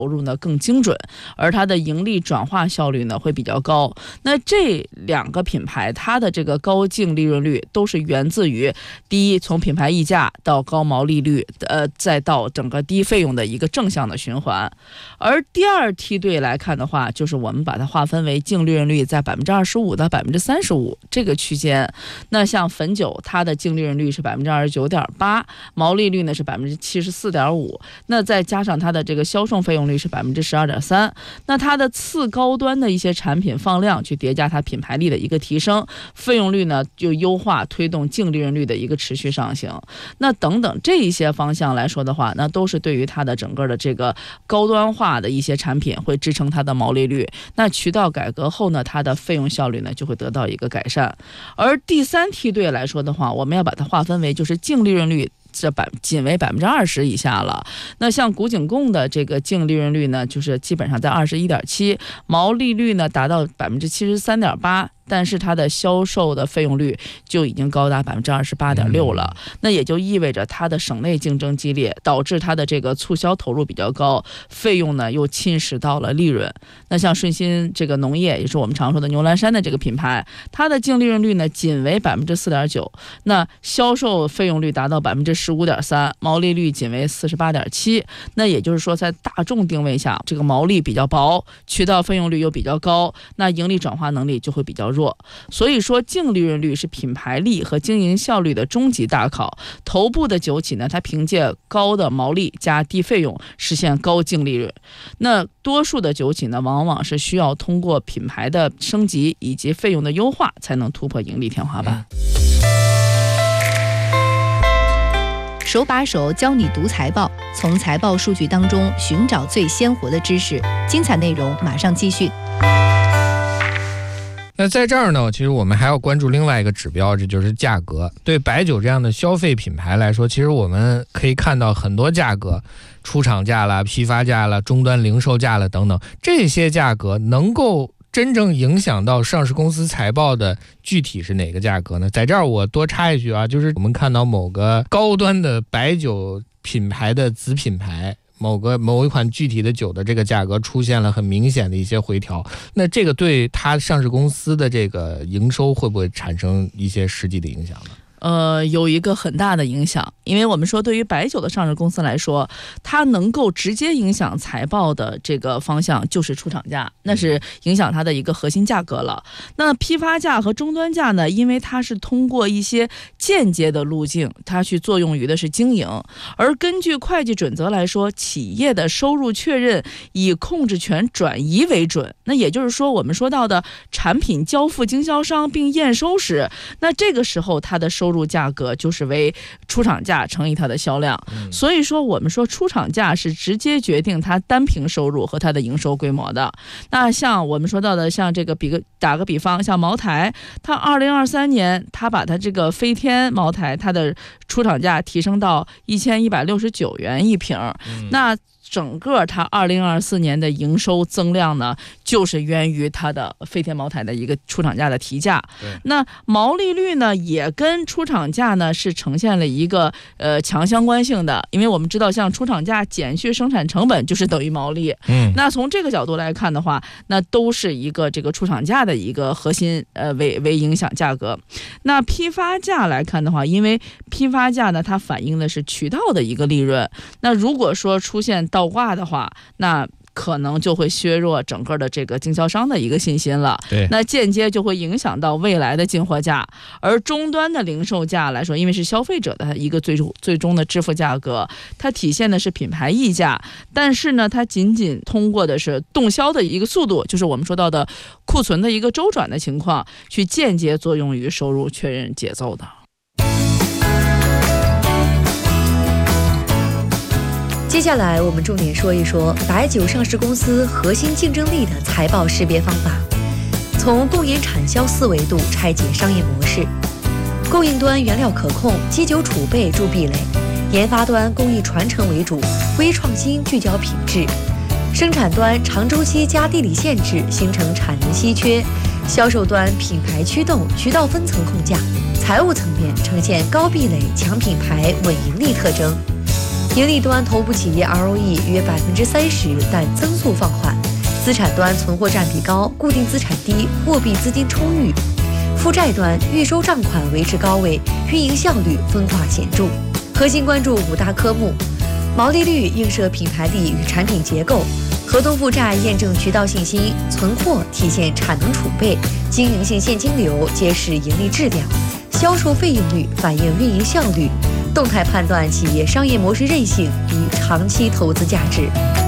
投入呢更精准，而它的盈利转化效率呢会比较高。那这两个品牌它的这个高净利润率都是源自于第一，从品牌溢价到高毛利率，再到整个低费用的一个正向的循环。而第二梯队来看的话，就是我们把它划分为净利润率在25%到35%这个区间。那像汾酒，它的净利润率是29.8%，毛利率呢是74.5%，那再加上它的这个销售费用率是12.3%，那它的次高端的一些产品放量去叠加它品牌力的一个提升，费用率呢就优化，推动净利润率的一个持续上行。那等等这一些方向来说的话，那都是对于它的整个的这个高端化的一些产品会支撑它的毛利率。那渠道改革后呢，它的费用效率呢就会得到一个改善。而第三梯队来说的话，我们要把它划分为就是净利润率仅为20%以下了。那像古井贡的这个净利润率呢，就是基本上在21.7%，毛利率呢达到73.8%，但是它的销售的费用率就已经高达28.6%了。那也就意味着它的省内竞争激烈，导致它的这个促销投入比较高，费用呢又侵蚀到了利润。那像顺鑫这个农业，也是我们常说的牛栏山的这个品牌，它的净利润率呢仅为4.9%，那销售费用率达到15.3%，毛利率仅为48.7%。那也就是说，在大众定位下，这个毛利比较薄，渠道费用率又比较高，那盈利转化能力就会比较弱。所以说净利润率是品牌力和经营效率的终极大考。头部的酒企呢，它凭借高的毛利加低费用实现高净利润。那多数的酒企呢，往往是需要通过品牌的升级以及费用的优化，才能突破盈利天花板。 手把手教你读财报，从财报数据当中寻找最鲜活的知识。精彩内容马上继续。 那在这儿呢，其实我们还要关注另外一个指标，这就是价格。对白酒这样的消费品牌来说，其实我们可以看到很多价格，出厂价了、批发价了、终端零售价了等等，这些价格能够真正影响到上市公司财报的具体是哪个价格呢？在这儿我多插一句啊，就是我们看到某个高端的白酒品牌的子品牌，某一款具体的酒的这个价格出现了很明显的一些回调，那这个对它上市公司的这个营收会不会产生一些实际的影响呢？ 有一个很大的影响，因为我们说对于白酒的上市公司来说，它能够直接影响财报的这个方向就是出厂价，那是影响它的一个核心价格了。那批发价和终端价呢，因为它是通过一些间接的路径，它去作用于的是经营。而根据会计准则来说，企业的收入确认以控制权转移为准。那也就是说，我们说到的产品交付经销商并验收时，那这个时候它的收入价格就是为出厂价乘以它的销量。所以说我们说出厂价是直接决定它单瓶收入和它的营收规模的。那像我们说到的，像这个打个比方，像茅台，它2023年它把它这个飞天茅台它的出厂价提升到1169元一瓶，那整个它2024年的营收增量呢，就是源于它的飞天茅台的一个出厂价的提价。那毛利率呢，也跟出厂价呢是呈现了一个强相关性的，因为我们知道像出厂价减去生产成本就是等于毛利。那从这个角度来看的话，那都是一个这个出厂价的一个核心为影响价格。那批发价来看的话，因为批发价呢它反映的是渠道的一个利润，那如果说出现倒挂的话，那可能就会削弱整个的这个经销商的一个信心了。那间接就会影响到未来的进货价。而终端的零售价来说，因为是消费者的一个最终的支付价格，它体现的是品牌溢价，但是呢它仅仅通过的是动销的一个速度，就是我们说到的库存的一个周转的情况，去间接作用于收入确认节奏的。 接下来我们重点说一说白酒上市公司核心竞争力的财报识别方法，从供应产销四维度拆解商业模式。供应端原料可控，基酒储备筑壁垒；研发端工艺传承为主，微创新聚焦品质；生产端长周期加地理限制，形成产能稀缺；销售端品牌驱动，渠道分层控价；财务层面呈现高壁垒、强品牌、稳盈利特征。 盈利端头部企业 ROE 约30%，但增速放缓；资产端存货占比高，固定资产低，货币资金充裕；负债端预收账款维持高位，运营效率分化显著。核心关注5大科目：毛利率映射品牌力与产品结构，合同负债验证渠道信心，存货体现产能储备，经营性现金流揭示盈利质量，销售费用率反映运营效率，动态判断企业商业模式韧性与长期投资价值。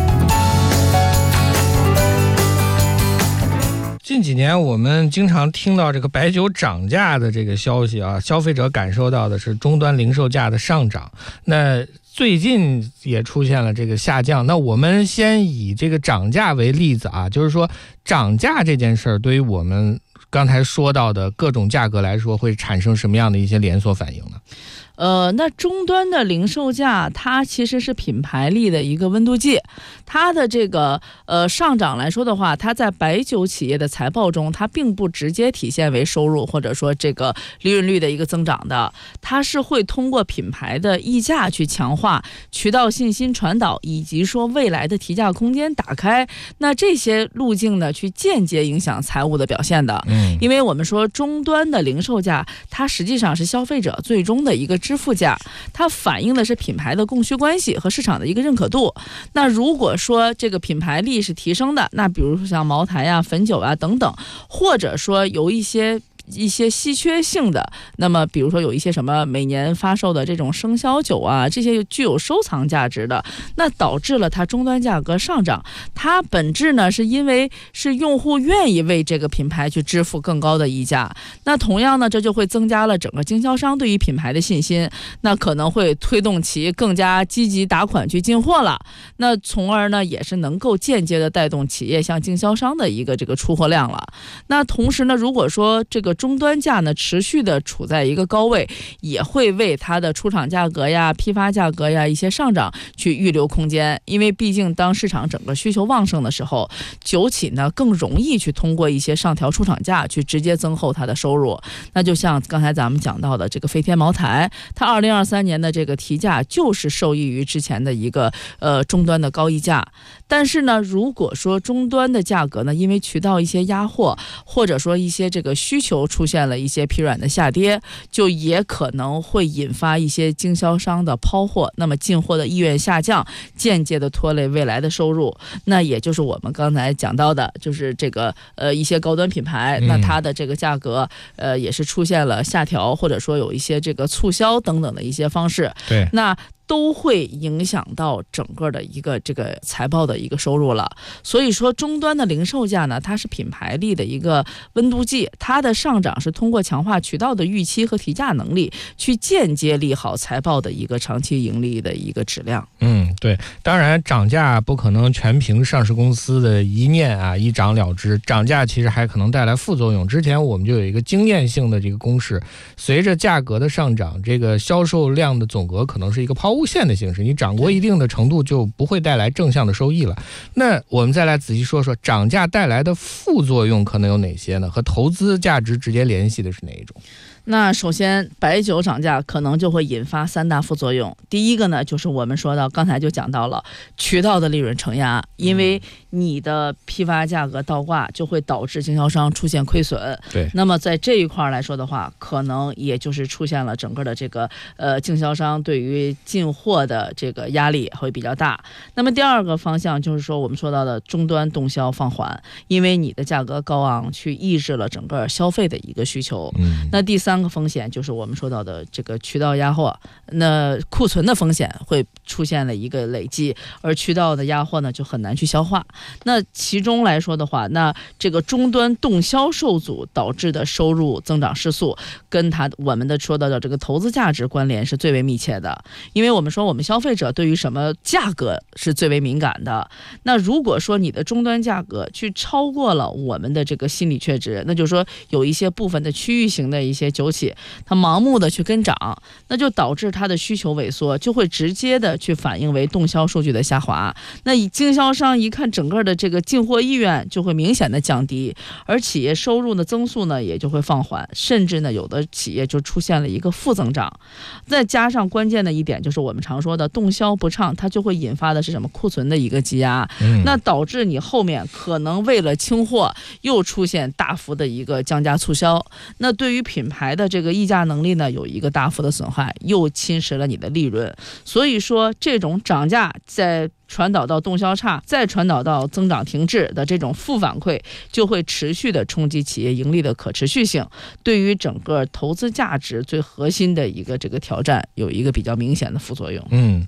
近几年我们经常听到这个白酒涨价的这个消息啊，消费者感受到的是终端零售价的上涨，那最近也出现了这个下降。那我们先以这个涨价为例子啊，就是说涨价这件事儿对于我们刚才说到的各种价格来说会产生什么样的一些连锁反应呢？ 那终端的零售价它其实是品牌力的一个温度计，它的这个上涨来说的话，它在白酒企业的财报中它并不直接体现为收入或者说这个利润率的一个增长的，它是会通过品牌的溢价去强化，渠道信心传导，以及说未来的提价空间打开，那这些路径呢去间接影响财务的表现的。因为我们说终端的零售价它实际上是消费者最终的一个支付价，它反映的是品牌的供需关系和市场的一个认可度。那如果说这个品牌力是提升的，那比如说像茅台啊、汾酒啊等等，或者说有一些稀缺性的，那么比如说有一些什么每年发售的这种生肖酒啊，这些具有收藏价值的，那导致了它终端价格上涨。它本质呢是因为是用户愿意为这个品牌去支付更高的溢价，那同样呢这就会增加了整个经销商对于品牌的信心，那可能会推动其更加积极打款去进货了，那从而呢也是能够间接的带动企业向经销商的一个这个出货量了。那同时呢，如果说这个终端价呢持续的处在一个高位，也会为它的出厂价格呀、批发价格呀一些上涨去预留空间。因为毕竟当市场整个需求旺盛的时候，酒企呢更容易去通过一些上调出厂价去直接增厚它的收入。那就像刚才咱们讲到的这个飞天茅台，它2023年的这个提价就是受益于之前的一个终端的高溢价。但是呢，如果说终端的价格呢因为渠道一些压货，或者说一些这个需求出现了一些疲软的下跌，就也可能会引发一些经销商的抛货，那么进货的意愿下降，间接的拖累未来的收入。那也就是我们刚才讲到的，就是这个一些高端品牌，那它的这个价格也是出现了下调，或者说有一些这个促销等等的一些方式。 对， 那都会影响到整个的一个这个财报的一个收入了。所以说终端的零售价呢，它是品牌力的一个温度计，它的上涨是通过强化渠道的预期和提价能力，去间接利好财报的一个长期盈利的一个质量。 对，当然涨价不可能全凭上市公司的一念啊一涨了之，涨价其实还可能带来副作用。之前我们就有一个经验性的这个公式，随着价格的上涨，这个销售量的总额可能是一个抛物线的形式，你涨过一定的程度就不会带来正向的收益了。那我们再来仔细说说涨价带来的副作用可能有哪些呢？和投资价值直接联系的是哪一种？ 那首先白酒涨价可能就会引发3大副作用。第一个呢，就是我们说到刚才就讲到了渠道的利润承压，因为你的批发价格倒挂就会导致经销商出现亏损。 对， 那么在这一块来说的话，可能也就是出现了整个的这个经销商对于进货的这个压力会比较大。那么第二个方向就是说我们说到的终端动销放缓，因为你的价格高昂去抑制了整个消费的一个需求。那第3个风险就是我们说到的这个渠道压货，那库存的风险会出现了一个累积，而渠道的压货呢就很难去消化。那其中来说的话，那这个终端动销受阻导致的收入增长失速，跟我们的说到的这个投资价值关联是最为密切的。因为我们说我们消费者对于什么价格是最为敏感的，那如果说你的终端价格去超过了我们的这个心理确值，那就是说有一些部分的区域型的一些酒酒企它盲目的去跟涨，那就导致它的需求萎缩，就会直接的去反映为动销数据的下滑。那经销商一看整个的这个进货意愿就会明显的降低，而企业收入的增速呢也就会放缓，甚至呢有的企业就出现了一个负增长。再加上关键的一点就是我们常说的动销不畅，它就会引发的是什么？库存的一个积压，那导致你后面可能为了清货又出现大幅的一个降价促销，那对于品牌的这个议价能力呢有一个大幅的损害，又侵蚀了你的利润。所以说这种涨价在传导到动销差，再传导到增长停滞的这种负反馈，就会持续的冲击企业盈利的可持续性，对于整个投资价值最核心的一个这个挑战有一个比较明显的副作用。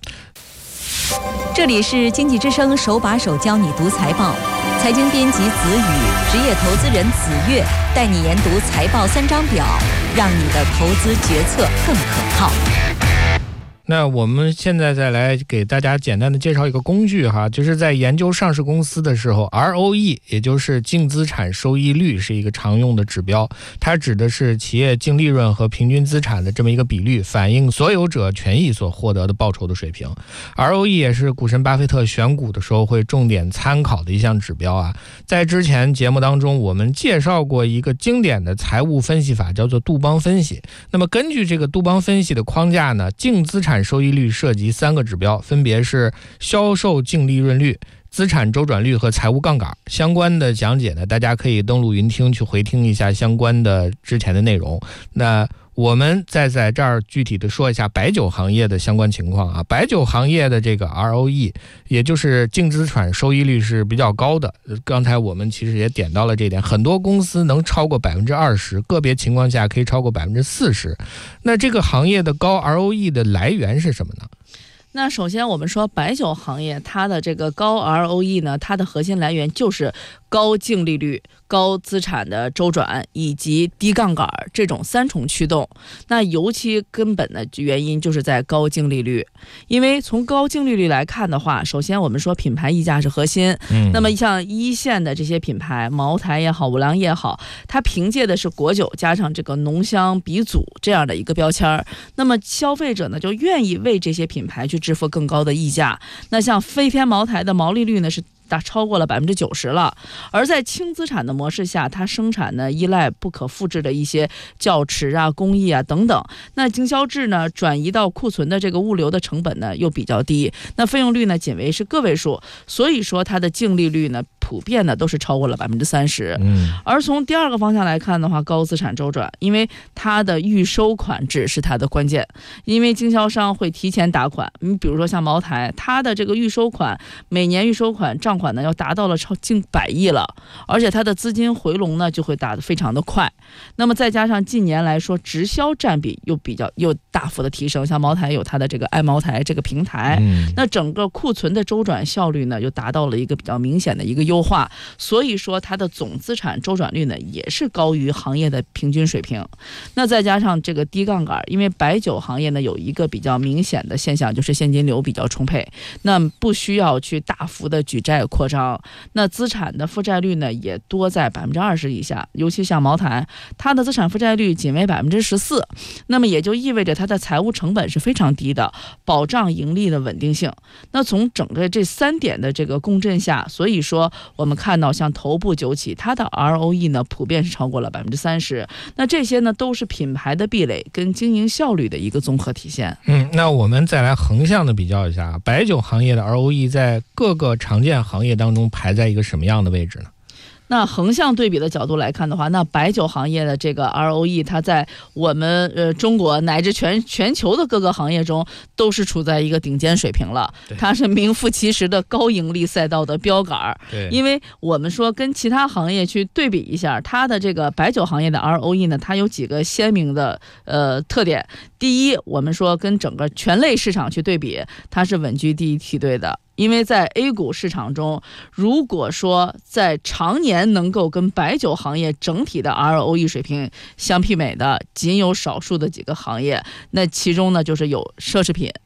这里是经济之声手把手教你读财报，财经编辑子宇，职业投资人子月，带你研读财报3张表，让你的投资决策更可靠。 那我们现在再来给大家简单的介绍一个工具哈，就是在研究上市公司的时候 ROE 也就是净资产收益率是一个常用的指标，它指的是企业净利润和平均资产的这么一个比率，反映所有者权益所获得的报酬的水平。 ROE 也是股神巴菲特选股的时候会重点参考的一项指标啊。在之前节目当中我们介绍过一个经典的财务分析法，叫做杜邦分析。那么根据这个杜邦分析的框架呢，净资产收益率涉及3个指标，分别是销售净利润率、资产周转率和财务杠杆。相关的讲解呢，大家可以登录云听去回听一下相关的之前的内容。那我们再在这儿具体的说一下白酒行业的相关情况啊。白酒行业的这个 ROE 也就是净资产收益率是比较高的，刚才我们其实也点到了这点，很多公司能超过 20%， 个别情况下可以超过 40%。 那这个行业的高 ROE 的来源是什么呢？ 那首先我们说白酒行业它的这个高 ROE 呢，它的核心来源就是高净利率、高资产的周转以及低杠杆这种3重驱动。那尤其根本的原因就是在高净利率，因为从高净利率来看的话，首先我们说品牌溢价是核心，那么像一线的这些品牌，茅台也好，五粮液也好，它凭借的是果酒加上这个浓香鼻祖这样的一个标签，那么消费者呢就愿意为这些品牌去支付更高的溢价。那像飞天茅台的毛利率呢是超过了90%了，而在轻资产的模式下，它生产呢依赖不可复制的一些窖池啊、工艺啊等等，那经销制呢转移到库存的这个物流的成本呢又比较低，那费用率呢仅为是个位数，所以说它的净利率呢普遍呢都是超过了30%。而从第二个方向来看的话，高资产周转，因为它的预收款制是它的关键，因为经销商会提前打款，你比如说像茅台，它的这个预收款每年预收款账款呢要达到了近100亿了，而且它的资金回笼呢就会打得非常的快。那么再加上近年来说直销占比又大幅的提升，像茅台有它的这个爱茅台这个平台，那整个库存的周转效率呢又达到了一个比较明显的一个优化，所以说它的总资产周转率呢也是高于行业的平均水平。那再加上这个低杠杆，因为白酒行业呢有一个比较明显的现象，就是现金流比较充沛，那不需要去大幅的举债扩张，那资产的负债率呢也多在20%以下，尤其像茅台，它的资产负债率仅为14%，那么也就意味着它的财务成本是非常低的，保障盈利的稳定性。那从整个这3点的这个共振下，所以说我们看到像头部酒企，它的 ROE 呢普遍是超过了30%，那这些呢都是品牌的壁垒跟经营效率的一个综合体现。 那我们再来横向的比较一下，白酒行业的 ROE 在各个常见行业当中排在一个什么样的位置呢？ 那横向对比的角度来看的话，那白酒行业的这个 ROE 它在我们中国乃至全球的各个行业中都是处在一个顶尖水平了，它是名副其实的高盈利赛道的标杆。因为我们说跟其他行业去对比一下，它的这个白酒行业的 ROE 呢，它有几个鲜明的特点。第一，我们说跟整个全类市场去对比，它是稳居第一梯队的。因为在 A 股市场中，如果说在常年能够跟白酒行业整体的 ROE 水平相媲美的，仅有少数的几个行业，那其中呢就是有奢侈品、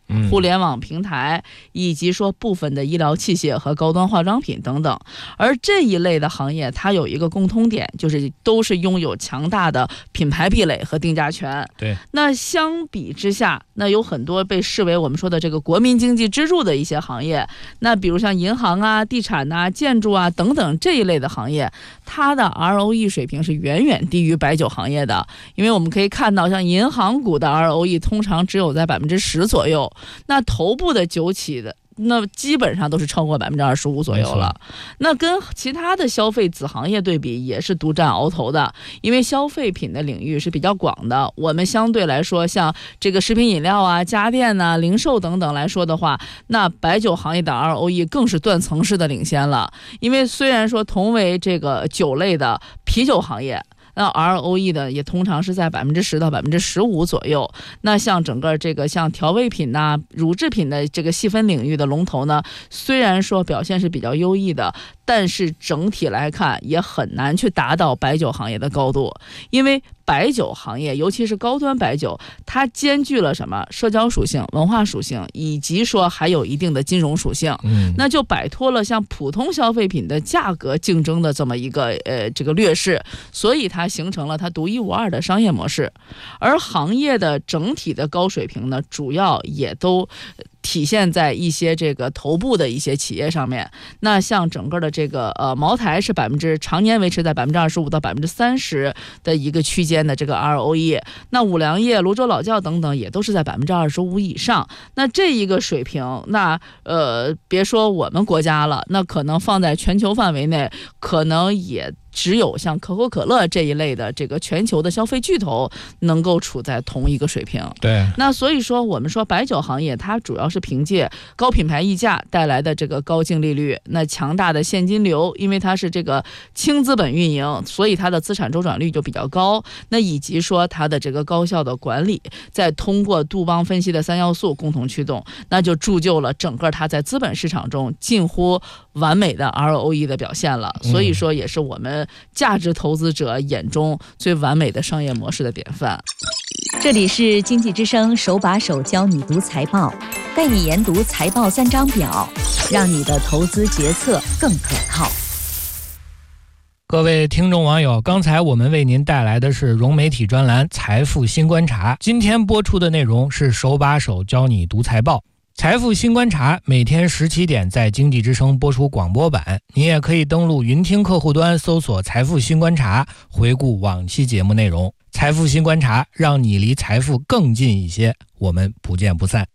互联网平台，以及说部分的医疗器械和高端化妆品等等。而这一类的行业，它有一个共通点，就是都是拥有强大的品牌壁垒和定价权。 对， 那相比之下，那有很多被视为我们说的这个国民经济支柱的一些行业，那比如像银行啊、地产啊、建筑啊等等这一类的行业，它的 ROE 水平是远远低于白酒行业的。因为我们可以看到，像银行股的 ROE 通常只有在10%左右，那头部的酒企的那基本上都是超过25%左右了。那跟其他的消费子行业对比，也是独占鳌头的。因为消费品的领域是比较广的，我们相对来说，像这个食品饮料啊、家电啊、零售等等来说的话，那白酒行业的 ROE 更是断层式的领先了。因为虽然说同为这个酒类的啤酒行业，那 ROE 的也通常是在10%到15%左右。那像整个这个像调味品呐、乳制品的这个细分领域的龙头呢，虽然说表现是比较优异的，但是整体来看也很难去达到白酒行业的高度。因为白酒行业，尤其是高端白酒，它兼具了什么社交属性、文化属性，以及说还有一定的金融属性。那就摆脱了像普通消费品的价格竞争的这么一个这个劣势，所以它形成了它独一无二的商业模式。而行业的整体的高水平呢，主要也都体现在一些这个头部的一些企业上面。那像整个的这个茅台是常年维持在25%到30%的一个区间的这个 ROE。那五粮液、泸州老窖等等也都是在25%以上。那这一个水平，那别说我们国家了，那可能放在全球范围内，可能也只有像可口可乐这一类的这个全球的消费巨头能够处在同一个水平。 对， 那所以说我们说白酒行业它主要是凭借高品牌溢价带来的这个高净利率，那强大的现金流，因为它是这个轻资本运营，所以它的资产周转率就比较高。那以及说它的这个高效的管理，再通过杜邦分析的3要素共同驱动，那就铸就了整个它在资本市场中近乎完美的 ROE 的表现了。所以说也是我们价值投资者眼中最完美的商业模式的典范。 这里是经济之声手把手教你读财报，带你研读财报3张表，让你的投资决策更可靠。 各位听众网友，刚才我们为您带来的是融媒体专栏财富新观察，今天播出的内容是手把手教你读财报。财富新观察每天17点在经济之声播出广播版，您也可以登录云听客户端搜索财富新观察，回顾往期节目内容。财富新观察，让你离财富更近一些，我们不见不散。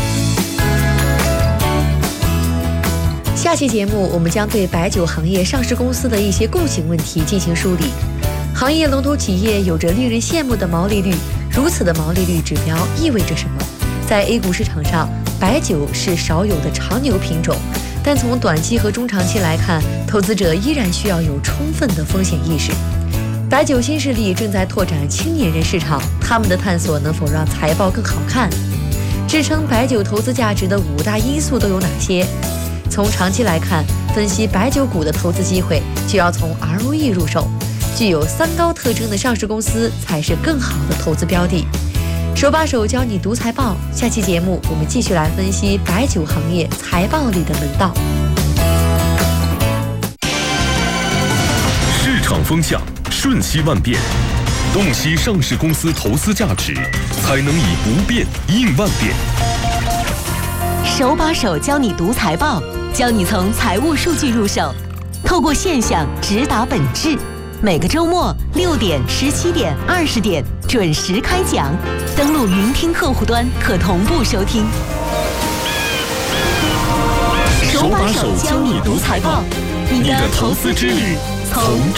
下期节目我们将对白酒行业上市公司的一些共性问题进行梳理。行业龙头企业有着令人羡慕的毛利率，如此的毛利率指标意味着什么？在 A 股市场上，白酒是少有的长牛品种，但从短期和中长期来看，投资者依然需要有充分的风险意识。白酒新势力正在拓展青年人市场，他们的探索能否让财报更好看？支撑白酒投资价值的5大因素都有哪些？从长期来看，分析白酒股的投资机会，就要从 ROE 入手。具有3高特征的上市公司才是更好的投资标的。手把手教你读财报，下期节目我们继续来分析白酒行业财报里的门道。 市场风向瞬息万变，洞悉上市公司投资价值，才能以不变应万变。 手把手教你读财报，教你从财务数据入手，透过现象直达本质。每个周末6点、17点、20点准时开讲，登录云听客户端可同步收听。手把手教你读财报，你的投资之旅从